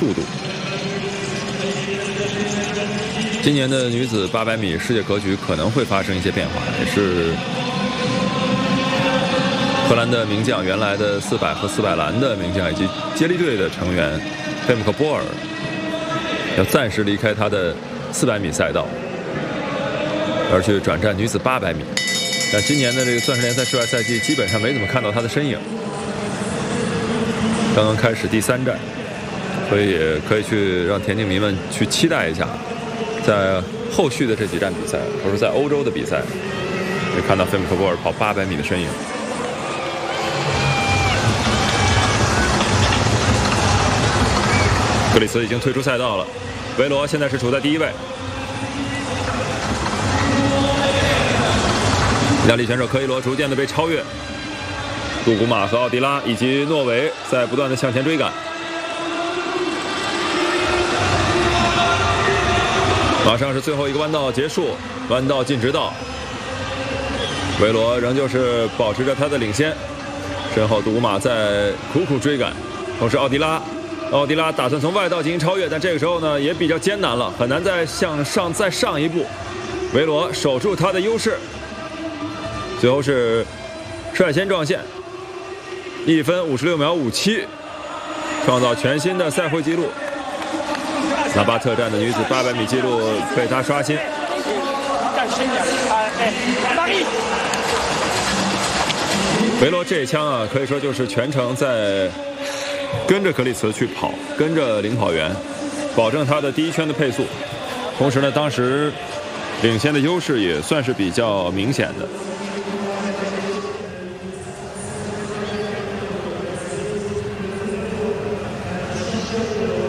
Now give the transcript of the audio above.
速度。今年的女子800米世界格局可能会发生一些变化，也是荷兰的名将，原来的400和400栏的名将以及接力队的成员费姆克波尔要暂时离开他的400米赛道，而去转战女子800米。但今年的这个钻石联赛室外赛季基本上没怎么看到他的身影，刚刚开始第3站，所以也可以去让田径迷们去期待一下，在后续的这几站比赛，或者在欧洲的比赛，会看到费姆克波尔跑800米的身影。格里茨已经退出赛道了，维罗现在是处在第1位。意大利选手科伊罗逐渐的被超越，杜古马和奥迪拉以及诺维在不断的向前追赶。马上是最后一个弯道结束，弯道进直道，维罗仍旧是保持着他的领先，身后杜古马在苦苦追赶，同时奥迪拉打算从外道进行超越，但这个时候呢也比较艰难了，很难再向上再上一步。维罗守住他的优势，最后是率先撞线，1分56秒57，创造全新的赛会纪录。拉巴特站的女子800米纪录被他刷新。维罗这一枪啊，可以说就是全程在跟着格里茨去跑，跟着领跑员，保证他的第1圈的配速。同时呢，当时领先的优势也算是比较明显的。